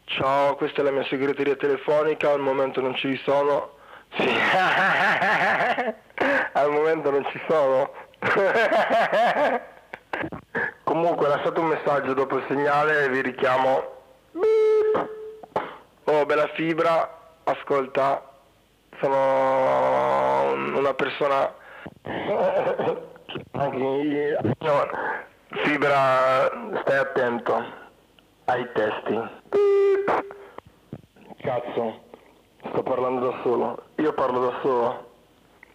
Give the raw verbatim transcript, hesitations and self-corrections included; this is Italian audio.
Ciao, questa è la mia segreteria telefonica, al momento non ci sono. Sì. Al momento non ci sono. Comunque lasciate un messaggio dopo il segnale e vi richiamo. Beep. Oh, bella fibra, ascolta, sono una persona anche io. No, fibra, stai attento ai testi. Beep. Cazzo, sto parlando da solo, io parlo da solo.